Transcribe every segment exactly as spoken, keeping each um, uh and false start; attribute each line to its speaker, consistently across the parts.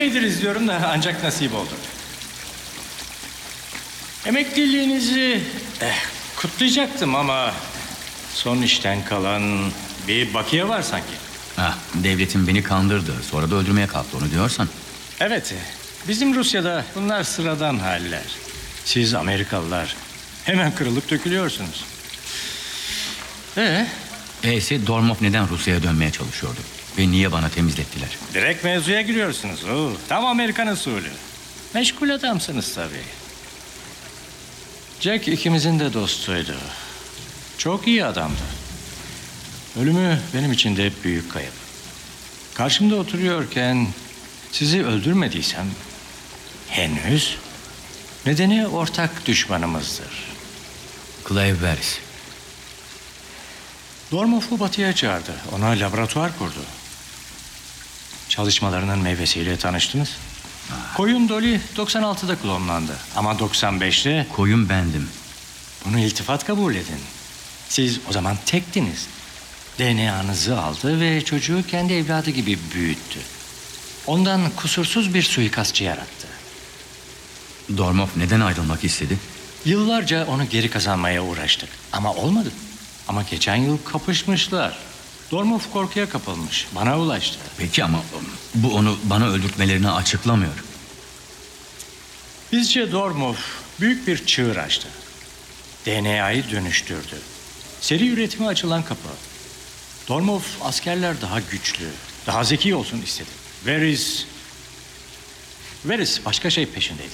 Speaker 1: Nedir izliyorum da ancak nasip oldu. Emekliliğinizi eh, kutlayacaktım ama son işten kalan bir bakiye var sanki.
Speaker 2: Ah, devletin beni kandırdı. Sonra da öldürmeye kalktı, onu diyorsan.
Speaker 1: Evet, bizim Rusya'da bunlar sıradan haller. Siz Amerikalılar hemen kırılıp dökülüyorsunuz. Ee,
Speaker 2: E'si Dormov neden Rusya'ya dönmeye çalışıyordu? Ve niye bana temizlettiler?
Speaker 1: direkt mevzuya giriyorsunuz. Oo, tam Amerikan usulü. Meşgul adamsınız tabii. Jack ikimizin de dostuydu. Çok iyi adamdı. Ölümü benim için de hep büyük kayıp. Karşımda oturuyorken sizi öldürmediysem henüz nedeni ortak düşmanımızdır.
Speaker 2: Clive Barris.
Speaker 1: Dormov'u batıya çağırdı. Ona laboratuvar kurdu. Çalışmalarının meyvesiyle tanıştınız. Koyun Dolly doksan altıda klonlandı. Ama doksan beşte
Speaker 2: Koyun bendim.
Speaker 1: bunu iltifat kabul edin. Siz o zaman tektiniz. D N A'nızı aldı ve çocuğu kendi evladı gibi büyüttü. Ondan kusursuz bir suikastçı yarattı.
Speaker 2: Dormov neden ayrılmak istedi?
Speaker 1: Yıllarca onu geri kazanmaya uğraştık. Ama olmadı. Ama geçen yıl kapışmışlar. Dormov korkuya kapılmış. Bana ulaştı.
Speaker 2: Peki ama bu onu bana öldürtmelerini açıklamıyor.
Speaker 1: Bizce Dormov büyük bir çığır açtı. D N A'yı dönüştürdü. Seri üretime açılan kapı. Dormov askerler daha güçlü, daha zeki olsun istedi. Varys... Varys başka şey peşindeydi.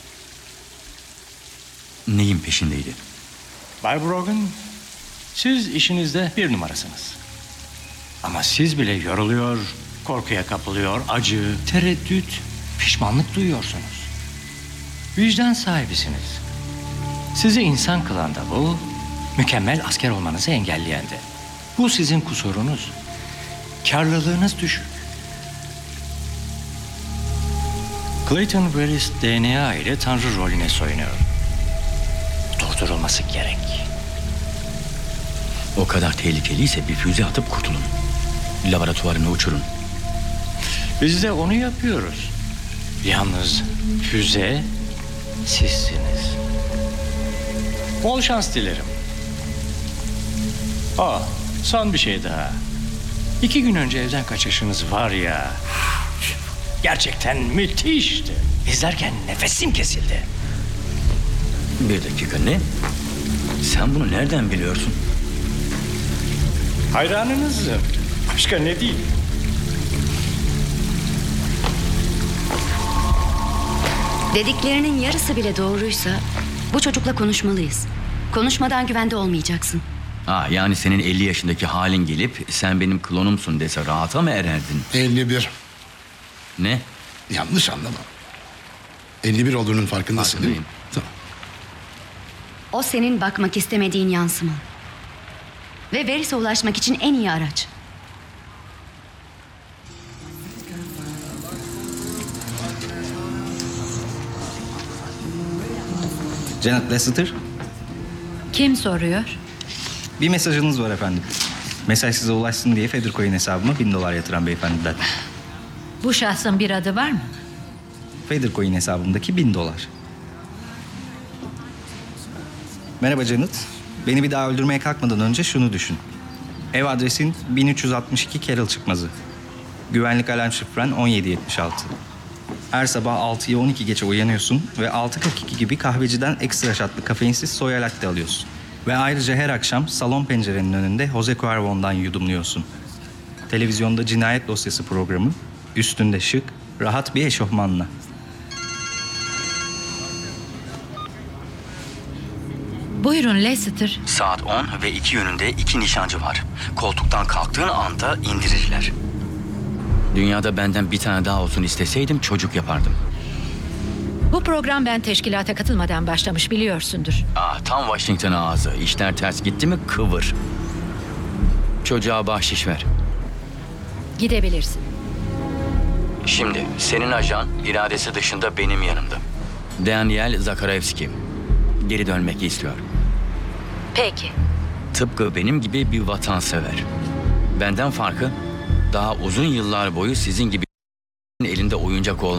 Speaker 2: Neyin peşindeydi?
Speaker 1: Bay Brogan, siz işinizde bir numarasınız. Ama siz bile yoruluyor, korkuya kapılıyor, acı, tereddüt, pişmanlık duyuyorsunuz. Vicdan sahibisiniz. Sizi insan kılan da bu, mükemmel asker olmanızı engelleyen de. Bu sizin kusurunuz. Karlılığınız düşük. Clayton Varys D N A ile Tanrı rolüne soyunuyor. Durdurulması gerek.
Speaker 2: O kadar tehlikeliyse bir füze atıp kurtulun. Laboratuvarını uçurun.
Speaker 1: Biz de onu yapıyoruz. Yalnız füze sizsiniz. Bol şans dilerim. Aa, son bir şey daha. İki gün önce evden kaçışınız var ya... gerçekten müthişti. İzlerken nefesim kesildi.
Speaker 2: Bir dakika, ne? Sen bunu nereden biliyorsun?
Speaker 1: Hayranınızım. Başka ne diyeyim?
Speaker 3: Dediklerinin yarısı bile doğruysa bu çocukla konuşmalıyız. Konuşmadan güvende olmayacaksın.
Speaker 2: Ha, yani senin elli yaşındaki halin gelip sen benim klonumsun dese rahata mı ererdin?
Speaker 4: elli bir.
Speaker 2: Ne?
Speaker 4: Yanlış anlama. elli bir olduğunun farkındasın değil mi?
Speaker 2: Farkındayım.
Speaker 4: Tamam.
Speaker 3: O senin bakmak istemediğin yansıman. Ve Varys'e ulaşmak için en iyi araç.
Speaker 5: Janet Lasseter,
Speaker 6: Kim soruyor?
Speaker 5: bir mesajınız var efendim. Mesaj size ulaşsın diye Feathercoin hesabıma bin dolar yatıran beyefendiden.
Speaker 6: Bu şahsın bir adı var mı?
Speaker 5: Feathercoin hesabımdaki bin dolar. Merhaba Janet. Beni bir daha öldürmeye kalkmadan önce şunu düşün. Ev adresin bin üç yüz altmış iki Carroll çıkmazı. Güvenlik alarm şifren on yedi yetmiş altı. Her sabah altıya on iki geçe uyanıyorsun ve altı kırk iki gibi kahveciden ekstra şatlı kafeinsiz soya latte alıyorsun. Ve ayrıca her akşam salon pencerenin önünde Jose Cuervo'ndan yudumluyorsun. Televizyonda cinayet dosyası programı, üstünde şık, rahat bir eşofmanla.
Speaker 6: Buyurun Lasseter.
Speaker 2: Saat on ve iki yönünde iki nişancı var. Koltuktan kalktığın anda indirirler. Dünyada benden bir tane daha olsun isteseydim çocuk yapardım.
Speaker 6: Bu program ben teşkilata katılmadan başlamış biliyorsundur.
Speaker 2: Ah, tam Washington ağzı. İşler ters gitti mi kıvır. Çocuğa bahşiş ver.
Speaker 6: Gidebilirsin.
Speaker 2: Şimdi senin ajan iradesi dışında benim yanımda. Daniel Zakharevski. Geri dönmek istiyor.
Speaker 6: Peki.
Speaker 2: Tıpkı benim gibi bir vatansever. Benden farkı daha uzun yıllar boyu sizin gibi elinde oyuncak olmadı.